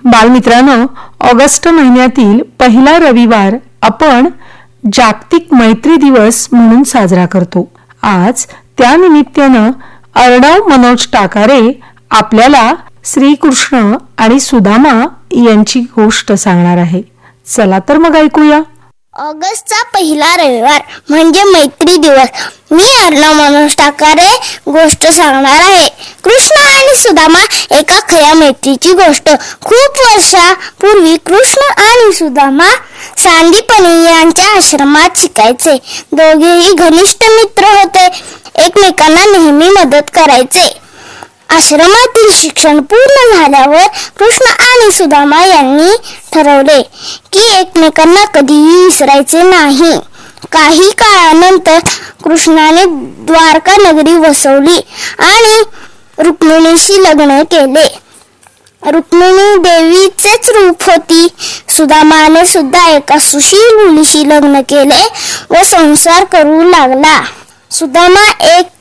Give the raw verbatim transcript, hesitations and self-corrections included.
बालमित्रांनो, ऑगस्ट महिन्यातील पहिला रविवार आपण जागतिक मैत्री दिवस म्हणून साजरा करतो. आज त्या निमित्तानं अर्णव मनोज टाकारे आपल्याला श्रीकृष्ण आणि सुदामा यांची गोष्ट सांगणार आहे. चला तर मग ऐकूया. ऑगस्टचा पहिला रविवार म्हणजे मैत्री दिवस. मी अर्णव मनोज टाकारे गोष्ट सांगणार आहे. कृष्ण आणि सुदामा एका खऱ्या मैत्रीची गोष्ट. खूप वर्षापूर्वी कृष्ण आणि सुदामा सांदीपनी यांच्या आश्रमात शिकायचे. दोघेही घनिष्ठ मित्र होते. एकमेकांना नेहमी मदत करायचे. आश्रमातील शिक्षण पूर्ण झाल्यावर कृष्ण आणि सुदामा यांनी ठरवले की एकमेकांना कधीही विसरायचे नाही. काही काळानंतर कृष्णाने द्वारका नगरी वसवली आणि रुक्मिणीशी लग्न केले. रुक्मिणी देवीचेच रूप होती. सुदामाने सुद्धा एका सुशील मुलीशी लग्न केले व संसार करू लागला. सुदामा एक